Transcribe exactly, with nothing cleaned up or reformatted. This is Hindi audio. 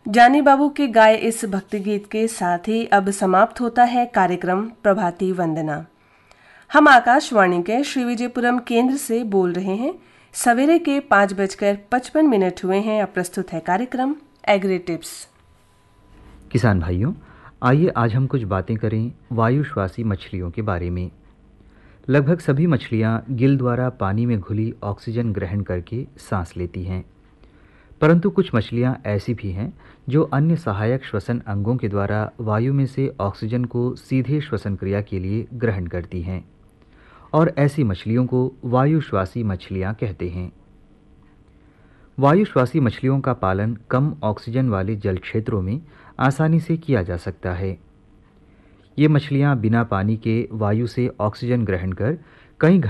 जानी बाबू के गाए इस भक्ति गीत के साथ ही अब समाप्त होता है कार्यक्रम प्रभाती वंदना। हम आकाशवाणी के श्री विजयपुरम केंद्र से बोल रहे हैं। सवेरे के पाँच बजकर पचपन मिनट हुए हैं। अब प्रस्तुत है कार्यक्रम एग्री टिप्स। किसान भाइयों, आइए आज हम कुछ बातें करें वायुश्वासी मछलियों के बारे में। लगभग सभी मछलियां गिल द्वारा पानी में घुली ऑक्सीजन ग्रहण करके सांस लेती हैं, परंतु कुछ मछलियां ऐसी भी हैं जो अन्य सहायक श्वसन अंगों के द्वारा वायु में से ऑक्सीजन को सीधे श्वसन क्रिया के लिए ग्रहण करती हैं, और ऐसी मछलियों को वायुश्वासी मछलियां कहते हैं। वायुश्वासी मछलियों का पालन कम ऑक्सीजन वाले जल क्षेत्रों में आसानी से किया जा सकता है। ये मछलियां बिना पानी के वायु से ऑक्सीजन ग्रहण कर कई